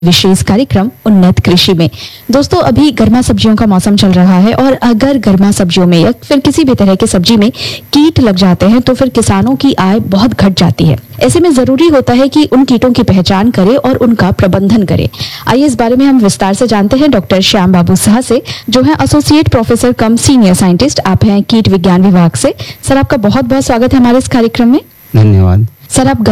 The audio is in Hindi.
विशेष कार्यक्रम उन्नत कृषि में। दोस्तों, अभी गर्मा सब्जियों का मौसम चल रहा है और अगर गर्मा सब्जियों में या फिर किसी भी तरह की सब्जी में कीट लग जाते हैं तो फिर किसानों की आय बहुत घट जाती है। ऐसे में जरूरी होता है कि उन कीटों की पहचान करें और उनका प्रबंधन करें। आइए इस बारे में हम विस्तार से जानते हैं डॉक्टर श्याम बाबू साह से, जो है एसोसिएट प्रोफेसर कम सीनियर साइंटिस्ट। आप हैं कीट विज्ञान विभाग से। सर, आपका बहुत बहुत स्वागत है हमारे इस कार्यक्रम में। धन्यवाद। सर, आप